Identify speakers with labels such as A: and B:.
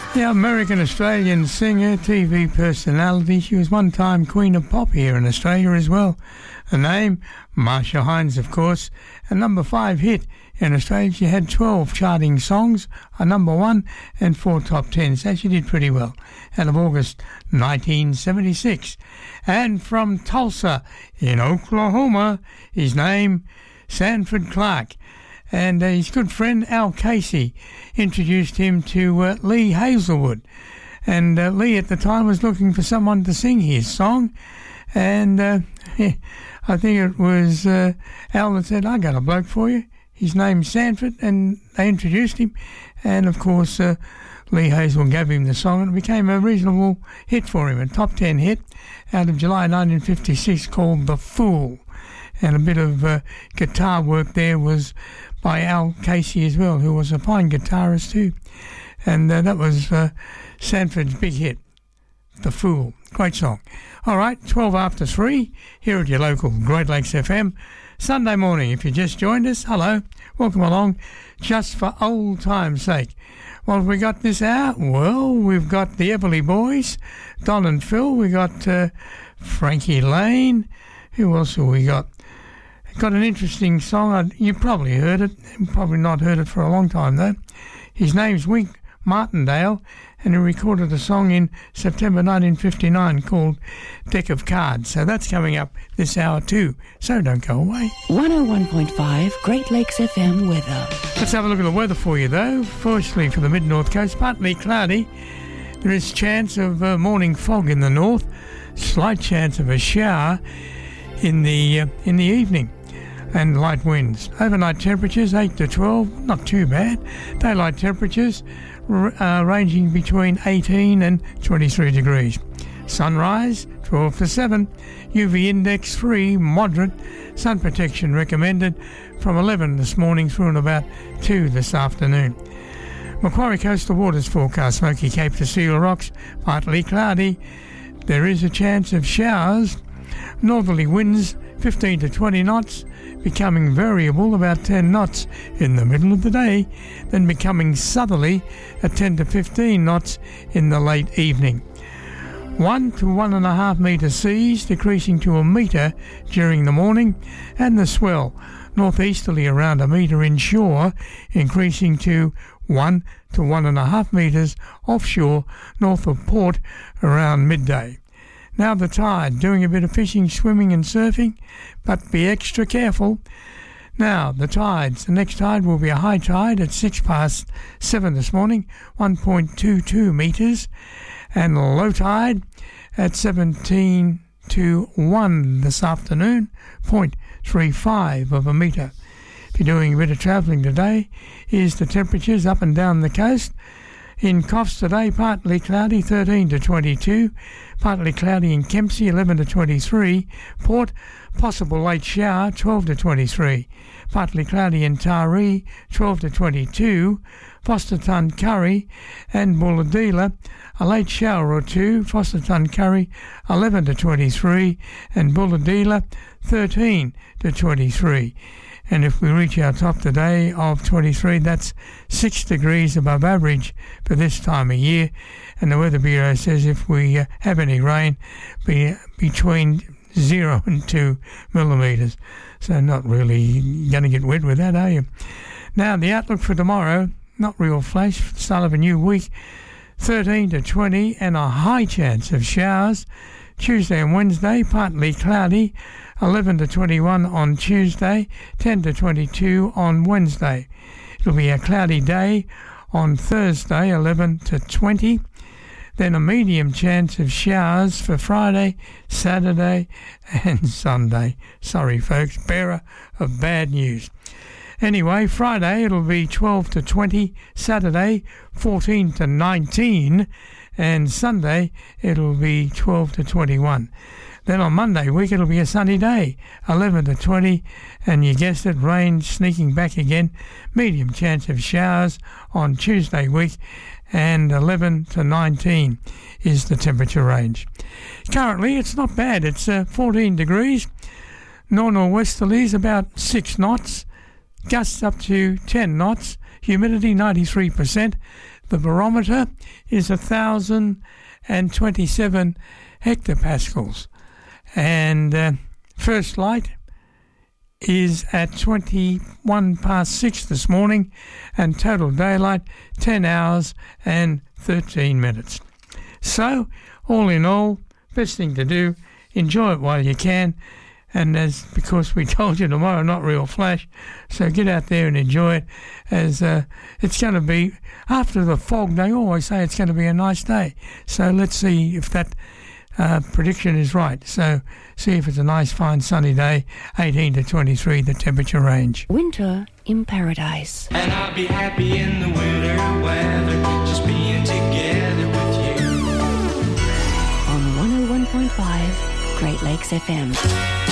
A: The American-Australian singer, TV personality. She was one time Queen of Pop here in Australia as well. Her name, Marcia Hines, of course. A number 5 hit in Australia. She had 12 charting songs, a number 1 and 4 top 10s. So she did pretty well. Out of August 1976. And from Tulsa in Oklahoma, his name, Sanford Clark. And his good friend Al Casey introduced him to Lee Hazelwood. And Lee at the time was looking for someone to sing his song. And I think it was Al that said, I got a bloke for you. His name's Sanford. And they introduced him. And, of course, Lee Hazelwood gave him the song. And it became a reasonable hit for him, a top 10 hit out of July 1956 called The Fool. And a bit of guitar work there was by Al Casey as well, who was a fine guitarist too. And that was Sanford's big hit, The Fool. Great song. All right, 12 after 3, here at your local Great Lakes FM. Sunday morning, if you just joined us, hello, welcome along, just for old time's sake. What have we got this hour? Well, we've got the Everly Boys, Don and Phil, we got Frankie Lane. Who else have we got? Got an interesting song. You probably heard it. Probably not heard it for a long time, though. His name's Wink Martindale, and he recorded a song in September 1959 called Deck of Cards. So that's coming up this hour, too. So don't go away.
B: 101.5 Great Lakes FM weather.
A: Let's have a look at the weather for you, though. Firstly, for the mid-north coast, partly cloudy. There is chance of morning fog in the north. Slight chance of a shower in the evening. And light winds. Overnight temperatures 8 to 12, not too bad. Daylight temperatures ranging between 18 and 23 degrees. Sunrise 12 to 7. UV index 3, moderate. Sun protection recommended from 11 this morning through and about 2 this afternoon. Macquarie Coastal Waters forecast, Smoky Cape to Seal Rocks, partly cloudy. There is a chance of showers. Northerly winds 15 to 20 knots, becoming variable about 10 knots in the middle of the day, then becoming southerly at 10 to 15 knots in the late evening. 1 to 1.5 metre seas, decreasing to a metre during the morning, and the swell northeasterly around a metre inshore, increasing to 1 to 1.5 metres offshore north of port around midday. Now the tide, doing a bit of fishing, swimming and surfing, but be extra careful. Now the tides, the next tide will be a high tide at 7:06 this morning, 1.22 metres, and low tide at 17 to 1 this afternoon, 0.35 of a metre. If you're doing a bit of travelling today, here's the temperatures up and down the coast. In Coffs today, partly cloudy, 13 to 22. Partly cloudy in Kempsey, 11 to 23. Port, possible late shower, 12 to 23. Partly cloudy in Taree, 12 to 22. Foster Tuncurry and Bulladila, a late shower or two. Foster Tuncurry, 11 to 23. And Bulladila, 13 to 23. And if we reach our top today of 23, that's 6 degrees above average for this time of year. And the Weather Bureau says if we have any rain, be between 0 and 2 millimetres. So not really going to get wet with that, are you? Now, the outlook for tomorrow, not real flash, start of a new week, 13 to 20 and a high chance of showers. Tuesday and Wednesday, partly cloudy, 11 to 21 on Tuesday, 10 to 22 on Wednesday. It'll be a cloudy day on Thursday, 11 to 20. Then a medium chance of showers for Friday, Saturday and Sunday. Sorry folks, bearer of bad news. Anyway, Friday it'll be 12 to 20, Saturday 14 to 19, and Sunday it'll be 12 to 21. Then on Monday week it'll be a sunny day, 11 to 20, and you guessed it, rain sneaking back again. Medium chance of showers on Tuesday week, and 11 to 19 is the temperature range. Currently it's not bad, it's 14 degrees, north-northwesterlies about 6 knots, gusts up to 10 knots, humidity 93%. The barometer is 1,027 hectopascals. And first light is at 21 past 6 this morning, and total daylight 10 hours and 13 minutes. So, all in all, best thing to do, enjoy it while you can, and because we told you tomorrow, not real flash, so get out there and enjoy it, as it's going to be, after the fog, they always say it's going to be a nice day. So let's see if that prediction is right. So see if it's a nice, fine, sunny day, 18 to 23, the temperature range.
B: Winter in Paradise.
C: And I'll be happy in the winter weather, just being together with you.
B: On 101.5 Great Lakes FM.